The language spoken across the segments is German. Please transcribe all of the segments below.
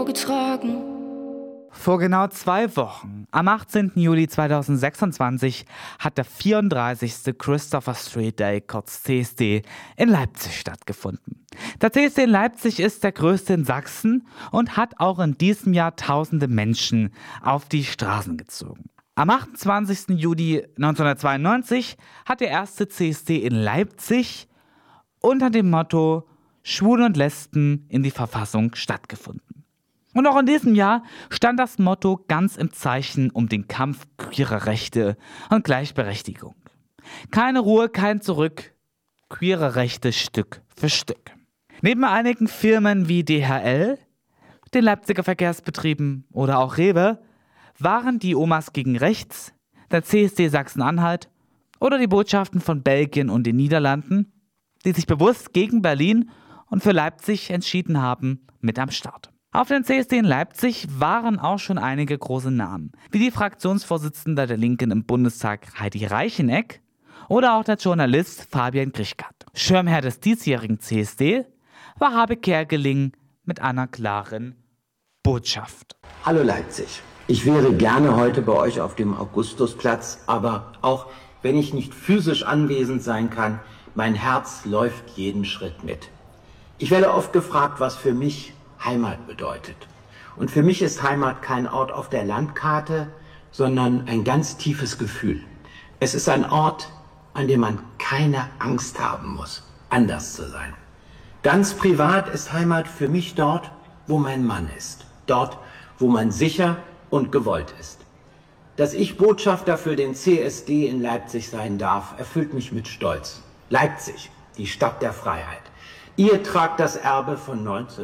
getragen. Vor genau 2 Wochen, am 18. Juli 2026, hat der 34. Christopher Street Day, kurz CSD, in Leipzig stattgefunden. Der CSD in Leipzig ist der größte in Sachsen und hat auch in diesem Jahr tausende Menschen auf die Straßen gezogen. Am 28. Juli 1992 hat der erste CSD in Leipzig unter dem Motto Schwule und Lesben in die Verfassung stattgefunden. Und auch in diesem Jahr stand das Motto ganz im Zeichen um den Kampf queerer Rechte und Gleichberechtigung. Keine Ruhe, kein Zurück, queere Rechte Stück für Stück. Neben einigen Firmen wie DHL, den Leipziger Verkehrsbetrieben oder auch Rewe waren die Omas gegen Rechts, der CSD Sachsen-Anhalt oder die Botschaften von Belgien und den Niederlanden, die sich bewusst gegen Berlin und für Leipzig entschieden haben, mit am Start. Auf den CSD in Leipzig waren auch schon einige große Namen, wie die Fraktionsvorsitzende der Linken im Bundestag Heidi Reicheneck oder auch der Journalist Fabian Grichkat. Schirmherr des diesjährigen CSD war Habe Kerkeling mit einer klaren Botschaft. Hallo Leipzig. Ich wäre gerne heute bei euch auf dem Augustusplatz, aber auch wenn ich nicht physisch anwesend sein kann, mein Herz läuft jeden Schritt mit. Ich werde oft gefragt, was für mich Heimat bedeutet. Und für mich ist Heimat kein Ort auf der Landkarte, sondern ein ganz tiefes Gefühl. Es ist ein Ort, an dem man keine Angst haben muss, anders zu sein. Ganz privat ist Heimat für mich dort, wo mein Mann ist. Dort, wo man sicher und gewollt ist. Dass ich Botschafter für den CSD in Leipzig sein darf, erfüllt mich mit Stolz. Leipzig, die Stadt der Freiheit. Ihr tragt das Erbe von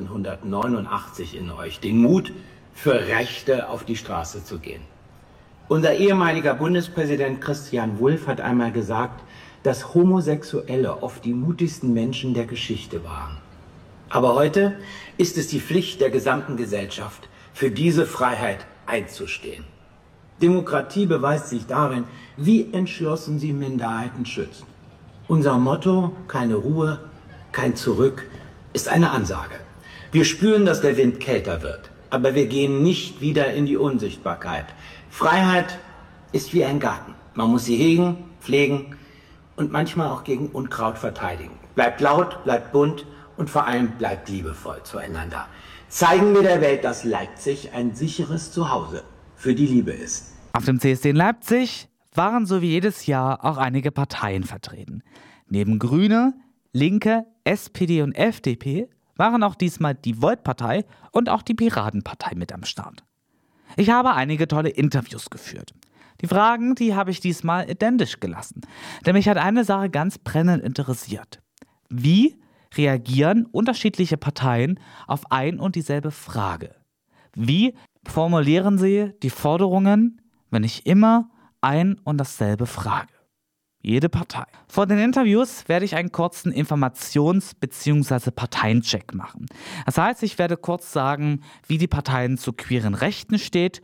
1989 in euch, den Mut, für Rechte auf die Straße zu gehen. Unser ehemaliger Bundespräsident Christian Wulff hat einmal gesagt, dass Homosexuelle oft die mutigsten Menschen der Geschichte waren. Aber heute ist es die Pflicht der gesamten Gesellschaft, für diese Freiheit einzustehen. Demokratie beweist sich darin, wie entschlossen sie Minderheiten schützt. Unser Motto, keine Ruhe, kein Zurück, ist eine Ansage. Wir spüren, dass der Wind kälter wird, aber wir gehen nicht wieder in die Unsichtbarkeit. Freiheit ist wie ein Garten. Man muss sie hegen, pflegen und manchmal auch gegen Unkraut verteidigen. Bleibt laut, bleibt bunt und vor allem bleibt liebevoll zueinander. Zeigen wir der Welt, dass Leipzig ein sicheres Zuhause für die Liebe ist. Auf dem CSD in Leipzig waren so wie jedes Jahr auch einige Parteien vertreten. Neben Grüne, Linke, SPD und FDP waren auch diesmal die Volt-Partei und auch die Piratenpartei mit am Start. Ich habe einige tolle Interviews geführt. Die Fragen, die habe ich diesmal identisch gelassen, denn mich hat eine Sache ganz brennend interessiert. Wie reagieren unterschiedliche Parteien auf ein und dieselbe Frage? Wie formulieren sie die Forderungen, wenn ich immer ein und dasselbe frage? Jede Partei. Vor den Interviews werde ich einen kurzen Informations- bzw. Parteiencheck machen. Das heißt, ich werde kurz sagen, wie die Parteien zu queeren Rechten steht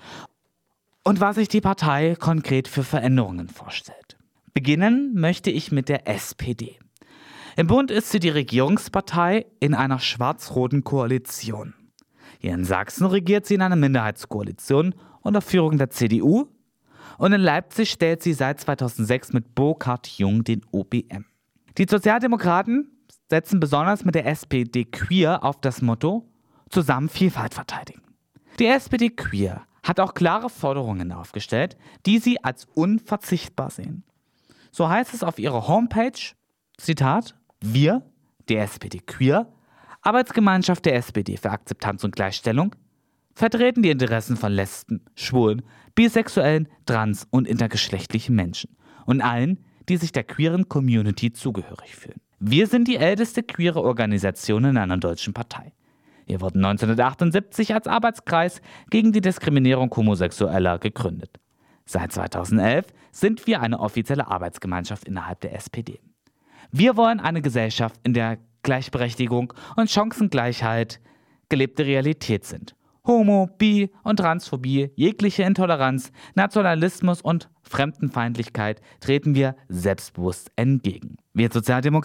und was sich die Partei konkret für Veränderungen vorstellt. Beginnen möchte ich mit der SPD. Im Bund ist sie die Regierungspartei in einer schwarz-roten Koalition. Hier in Sachsen regiert sie in einer Minderheitskoalition unter Führung der CDU und in Leipzig stellt sie seit 2006 mit Burkhard Jung den OBM. Die Sozialdemokraten setzen besonders mit der SPD Queer auf das Motto zusammen Vielfalt verteidigen. Die SPD Queer hat auch klare Forderungen aufgestellt, die sie als unverzichtbar sehen. So heißt es auf ihrer Homepage, Zitat, wir, die SPD Queer, Arbeitsgemeinschaft der SPD für Akzeptanz und Gleichstellung, vertreten die Interessen von Lesben, Schwulen, bisexuellen, trans- und intergeschlechtlichen Menschen und allen, die sich der queeren Community zugehörig fühlen. Wir sind die älteste queere Organisation in einer deutschen Partei. Wir wurden 1978 als Arbeitskreis gegen die Diskriminierung Homosexueller gegründet. Seit 2011 sind wir eine offizielle Arbeitsgemeinschaft innerhalb der SPD. Wir wollen eine Gesellschaft, in der Gleichberechtigung und Chancengleichheit gelebte Realität sind. Homo-, Bi- und Transphobie, jegliche Intoleranz, Nationalismus und Fremdenfeindlichkeit treten wir selbstbewusst entgegen. Wir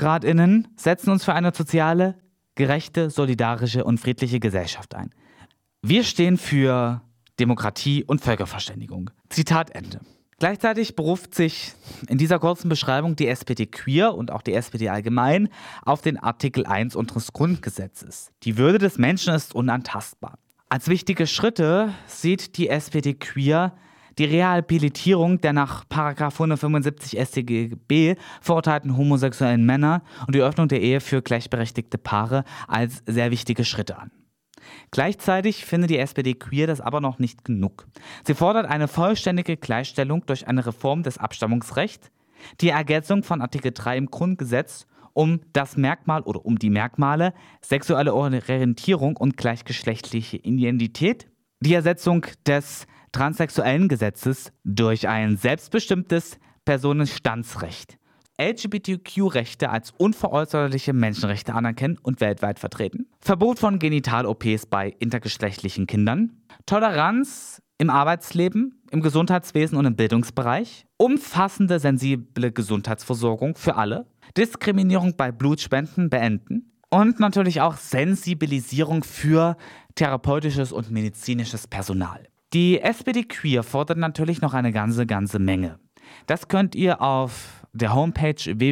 SozialdemokratInnen setzen uns für eine soziale, gerechte, solidarische und friedliche Gesellschaft ein. Wir stehen für Demokratie und Völkerverständigung. Zitat Ende. Gleichzeitig beruft sich in dieser kurzen Beschreibung die SPD Queer und auch die SPD allgemein auf den Artikel 1 unseres Grundgesetzes. Die Würde des Menschen ist unantastbar. Als wichtige Schritte sieht die SPD Queer die Rehabilitierung der nach § 175 StGB verurteilten homosexuellen Männer und die Öffnung der Ehe für gleichberechtigte Paare als sehr wichtige Schritte an. Gleichzeitig findet die SPD Queer das aber noch nicht genug. Sie fordert eine vollständige Gleichstellung durch eine Reform des Abstammungsrechts, die Ergänzung von Artikel 3 im Grundgesetz um das Merkmal oder um die Merkmale sexuelle Orientierung und gleichgeschlechtliche Identität, die Ersetzung des transsexuellen Gesetzes durch ein selbstbestimmtes Personenstandsrecht, LGBTQ-Rechte als unveräußerliche Menschenrechte anerkennen und weltweit vertreten, Verbot von Genital-OPs bei intergeschlechtlichen Kindern, Toleranz im Arbeitsleben, im Gesundheitswesen und im Bildungsbereich, umfassende, sensible Gesundheitsversorgung für alle, Diskriminierung bei Blutspenden beenden und natürlich auch Sensibilisierung für therapeutisches und medizinisches Personal. Die SPD Queer fordert natürlich noch eine ganze Menge. Das könnt ihr auf der Homepage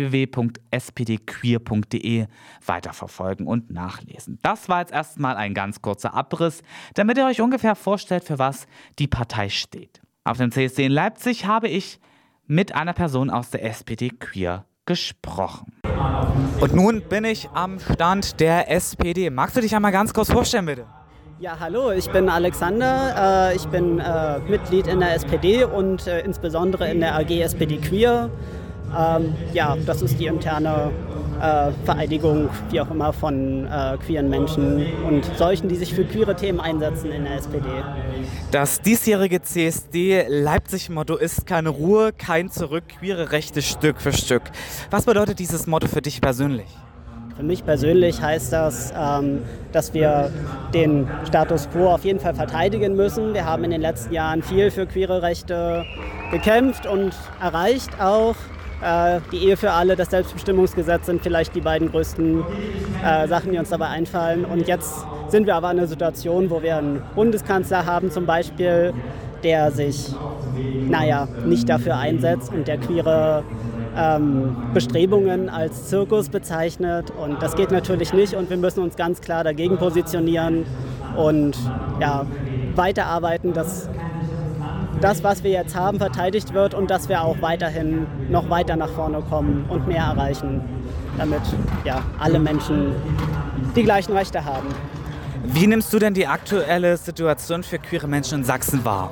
www.spdqueer.de weiterverfolgen und nachlesen. Das war jetzt erstmal ein ganz kurzer Abriss, damit ihr euch ungefähr vorstellt, für was die Partei steht. Auf dem CSD in Leipzig habe ich mit einer Person aus der SPD Queer gesprochen. Und nun bin ich am Stand der SPD. Magst du dich einmal ganz kurz vorstellen, bitte? Ja, hallo, ich bin Alexander, ich bin Mitglied in der SPD und insbesondere in der AG SPD Queer. Ja, das ist die interne Vereidigung, wie auch immer, von queeren Menschen und solchen, die sich für queere Themen einsetzen in der SPD. Das diesjährige CSD-Leipzig-Motto ist keine Ruhe, kein Zurück, queere Rechte Stück für Stück. Was bedeutet dieses Motto für dich persönlich? Für mich persönlich heißt das, dass wir den Status quo auf jeden Fall verteidigen müssen. Wir haben in den letzten Jahren viel für queere Rechte gekämpft und erreicht auch. Die Ehe für alle, das Selbstbestimmungsgesetz sind vielleicht die beiden größten Sachen, die uns dabei einfallen. Und jetzt sind wir aber in einer Situation, wo wir einen Bundeskanzler haben zum Beispiel, der sich, nicht dafür einsetzt und der queere Bestrebungen als Zirkus bezeichnet. Und das geht natürlich nicht und wir müssen uns ganz klar dagegen positionieren und weiterarbeiten, dass das, was wir jetzt haben, verteidigt wird und dass wir auch weiterhin noch weiter nach vorne kommen und mehr erreichen, damit alle Menschen die gleichen Rechte haben. Wie nimmst du denn die aktuelle Situation für queere Menschen in Sachsen wahr?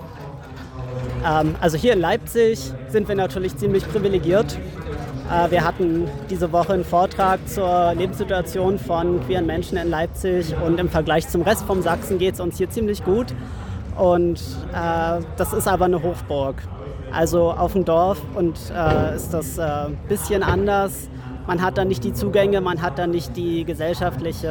Also hier in Leipzig sind wir natürlich ziemlich privilegiert. Wir hatten diese Woche einen Vortrag zur Lebenssituation von queeren Menschen in Leipzig und im Vergleich zum Rest vom Sachsen geht es uns hier ziemlich gut. Und das ist aber eine Hochburg. Also auf dem Dorf ist das ein bisschen anders. Man hat da nicht die Zugänge, man hat da nicht den gesellschaftlichen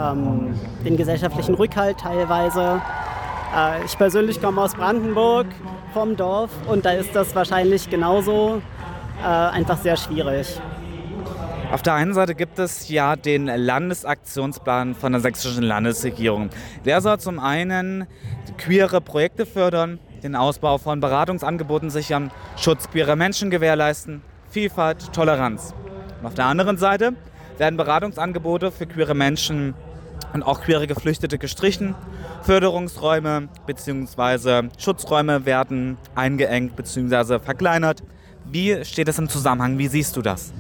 Rückhalt teilweise. Ich persönlich komme aus Brandenburg vom Dorf und da ist das wahrscheinlich genauso einfach sehr schwierig. Auf der einen Seite gibt es ja den Landesaktionsplan von der sächsischen Landesregierung. Der soll zum einen queere Projekte fördern, den Ausbau von Beratungsangeboten sichern, Schutz queerer Menschen gewährleisten, Vielfalt, Toleranz. Und auf der anderen Seite werden Beratungsangebote für queere Menschen und auch queere Geflüchtete gestrichen. Förderungsräume bzw. Schutzräume werden eingeengt bzw. verkleinert. Wie steht das im Zusammenhang? Wie siehst du das?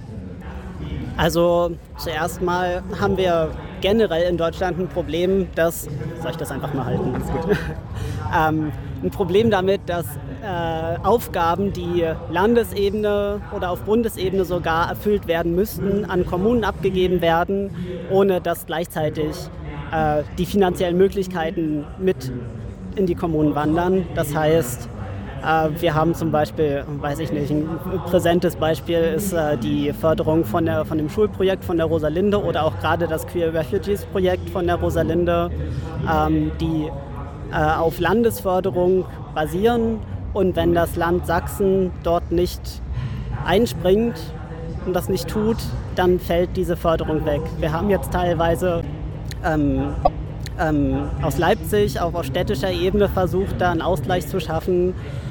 Also zuerst mal haben wir generell in Deutschland ein Problem, soll ich das einfach mal halten? Ist gut. Ein Problem damit, dass Aufgaben, die Landesebene oder auf Bundesebene sogar erfüllt werden müssten, an Kommunen abgegeben werden, ohne dass gleichzeitig die finanziellen Möglichkeiten mit in die Kommunen wandern. Das heißt, wir haben zum Beispiel, ein präsentes Beispiel ist die Förderung von dem Schulprojekt von der Rosalinde oder auch gerade das Queer Refugees Projekt von der Rosalinde, die auf Landesförderung basieren. Und wenn das Land Sachsen dort nicht einspringt und das nicht tut, dann fällt diese Förderung weg. Wir haben jetzt teilweise aus Leipzig auch auf städtischer Ebene versucht, da einen Ausgleich zu schaffen.